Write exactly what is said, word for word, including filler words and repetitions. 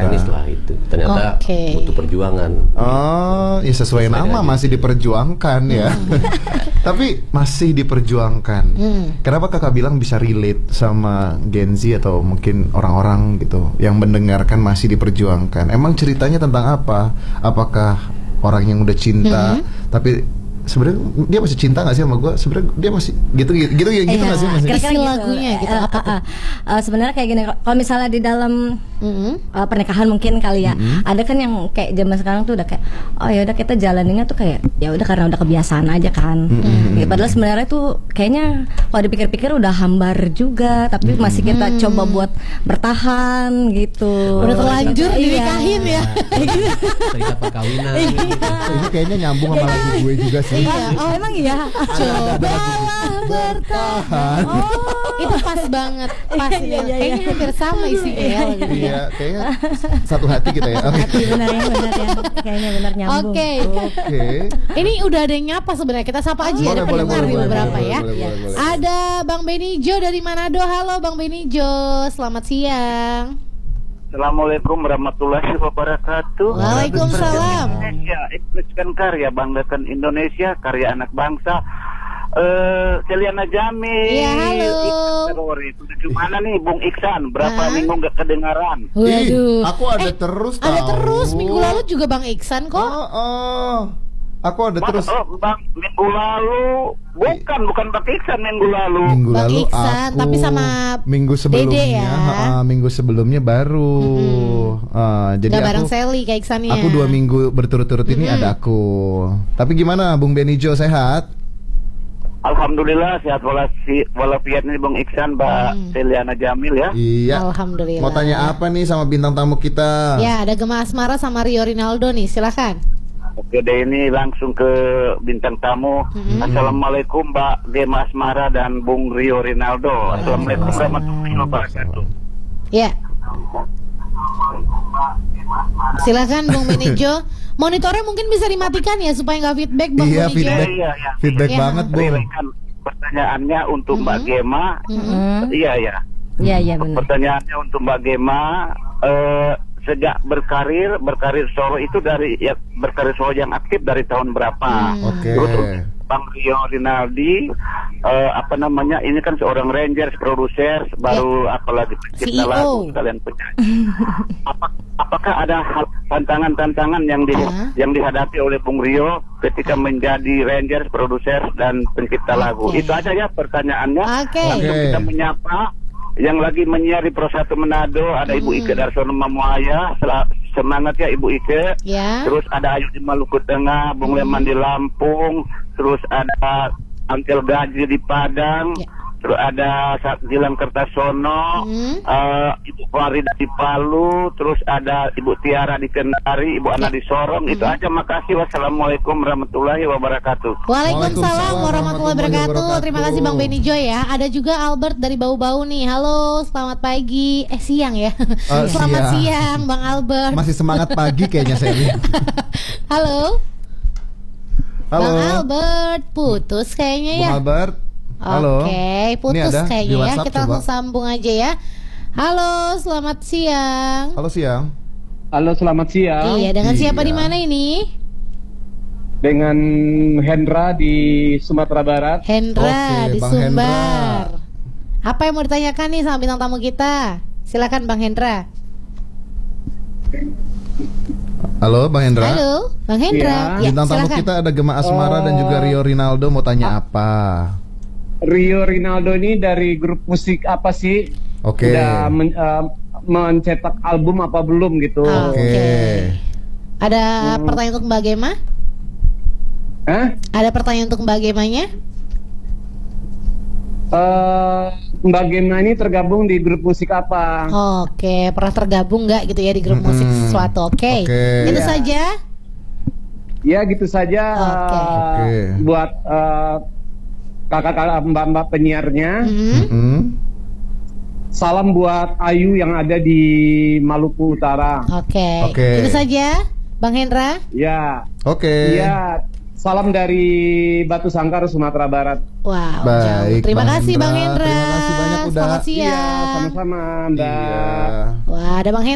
berani setelah itu. Ternyata okay. butuh perjuangan. Oh, ya sesuai, sesuai nama masih diperjuangkan ya. Tapi masih diperjuangkan. Hmm. Kenapa kakak bilang bisa relate sama Gen Z atau mungkin orang-orang gitu yang mendengarkan masih diperjuangkan? Emang ceritanya tentang apa? Apakah orang yang udah cinta hmm. tapi sebenarnya dia masih cinta nggak sih sama gue? Sebenarnya dia masih gitu gitu gitu gitu nggak sih masih? Kira-kira gitu. lagunya gitu. Uh, apa uh, uh, sebenarnya kayak gini. Kalau misalnya di dalam mm-hmm. uh, pernikahan mungkin kali ya, mm-hmm. ada kan yang kayak zaman sekarang tuh udah kayak, oh ya udah kita jalaninnya tuh kayak ya udah karena udah kebiasaan aja kan. Mm-hmm. Ya, padahal sebenarnya tuh kayaknya kalau dipikir-pikir udah hambar juga, tapi mm-hmm. masih kita mm-hmm. coba buat bertahan gitu. Udah terlanjur dinikahin ya. Cerita perkawinan. Ini kayaknya nyambung sama lagu gue juga sih. Iya. Oh emang iya. Cobalah bertahan. Oh, itu pas banget. Pas iya, iya, iya. Kayaknya hampir sama isinya ya. Iya, kayaknya satu hati kita ya. Oke. Hati benar ya, benar ya. Kayaknya benar nyambung. Oke. Okay. Oke. Okay. Ini udah ada yang nyapa sebenarnya. Kita sapa aja oh, ada pendengar di beberapa ya. Boleh, boleh, boleh. Ada Bang Benijo dari Manado. Halo Bang Benijo, selamat siang. Assalamualaikum warahmatullahi wabarakatuh. Waalaikumsalam. Indonesia, ekspresikan karya, banggakan Indonesia, karya anak bangsa. Uh, Celiana Jamil. Iya, halo. Itu gimana nih Bung Iksan? Berapa Hah? minggu gak kedengaran? Waduh. Aku ada eh, terus tahu. Ada tahu. terus minggu lalu juga Bang Iksan kok. Oh, oh. Aku ada Bang, terus. Oh, Bang, minggu lalu bukan bukan Bang Iksan minggu lalu. Minggu Bang lalu Iksan, aku. Tapi sama minggu sebelumnya. Dede ya. Uh, minggu sebelumnya baru. Mm-hmm. uh, jadi Gak aku, bareng Sally kayak Iksannya. Aku dua minggu berturut-turut ini mm-hmm. ada aku. Tapi gimana Bung Benijo, sehat? Alhamdulillah sehat walafiat nih Bung Iksan, Mbak hmm. Celiana Jamil ya. Iya. Alhamdulillah. Mau tanya apa nih sama bintang tamu kita? Ya, ada Gema Asmara sama Rio Rinaldo nih, silakan. Oke deh, ini langsung ke bintang tamu. Mm-hmm. Assalamualaikum Mbak Gema Asmara dan Bung Rio Rinaldo. Assalamualaikum warahmatullahi wabarakatuh. Ya. Silakan Bung Benijo. Monitornya mungkin bisa dimatikan ya supaya nggak feedback Bang Iya, Benijo. feedback, iya, iya. feedback Iya. banget Bung. Pertanyaannya untuk mm-hmm. Mbak Gema. Mm-hmm. Iya ya. Iya iya benar. Pertanyaannya untuk Mbak Gema. Uh, Sejak berkarir, berkarir solo itu dari ya berkarir solo yang aktif dari tahun berapa? Hmm. Oke. Terus Bang Rio Rinaldi, uh, apa namanya? Ini kan seorang Rangers, produser, baru yeah. apalagi pencipta lagu, kalian penyanyi. Apa, apakah ada hal, tantangan-tantangan yang di, uh-huh. yang dihadapi oleh Bung Rio ketika menjadi Rangers, produser dan pencipta okay. lagu? Itu aja ya pertanyaannya. Okay. Langsung okay. kita menyapa. Yang lagi menyiar di Pro satu Manado ada hmm. Ibu Ike Darsono Mamuaya, semangat ya Ibu Ike. Yeah. Terus ada Ayu di Maluku Tengah, Bung hmm. Leman di Lampung, terus ada Angkel Gaji di Padang, yeah. terus ada Gilang Kertasono, hmm. uh, Ibu Farida di Palu, terus ada Ibu Tiara di Kendari, Ibu Ana yeah. di Sorong. Hmm. Itu aja, makasih. Wassalamualaikum warahmatullahi wabarakatuh. Waalaikumsalam warahmatullahi wabarakatuh. Terima kasih Bang Benijo ya. Ada juga Albert dari Bau-Bau nih. Halo, selamat pagi. Eh siang ya. Uh, selamat siang. siang Bang Albert. Masih semangat pagi kayaknya Sally. Halo. Halo. Bang Albert, putus kayaknya ya. Bang Albert. Halo. Oke, okay, putus kayaknya ya. Kita langsung sambung aja ya. Halo, selamat siang. Halo siang. Halo, selamat siang. Iya, dengan iya. siapa di mana ini? Dengan Hendra di Sumatera Barat. Hendra Oke, di Bang Sumbar. Hendra. Apa yang mau ditanyakan nih sama bintang tamu kita? Silakan Bang Hendra. Halo Bang Hendra. Halo Bang Hendra. Ya. Bintang tamu silakan. kita ada Gema Asmara uh, dan juga Rio Rinaldo, mau tanya apa? Rio Rinaldo ini dari grup musik apa sih? Oke. Okay. Udah men, uh, mencetak album apa belum gitu? Oh, Oke. Okay. Okay. Ada hmm. pertanyaan untuk Mbak Gema? Hah? Ada pertanyaan untuk Mbak Gemanya? Uh, Mbak Gema ini tergabung di grup musik apa? Oke, pernah tergabung nggak gitu ya di grup hmm. musik sesuatu? Oke, okay. itu ya. saja. Ya gitu saja. Okay. Uh, okay. Buat uh, kakak-kakak mbak-mbak penyiarnya. Mm-hmm. Mm-hmm. Salam buat Ayu yang ada di Maluku Utara. Oke, okay. okay. itu saja, Bang Hendra. Ya. Oke. Okay. Ya. Salam dari Batu Sangkar, Sumatera Barat. Wow, baik, jauh. Terima Bang kasih Hendra. Bang Hendra. Terima kasih banyak udah. Selamat siang. Iya, sama-sama, Mbak. Iya. Wah, ada Bang Hendra.